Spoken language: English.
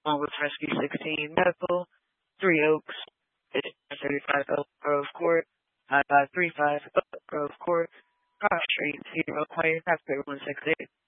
One with Rescue 16 Medical, 3 Oaks, 35 Oak Grove Court, 5535 Oak Grove Court, Cross Street, Cedar Oak Heights, Passport 168.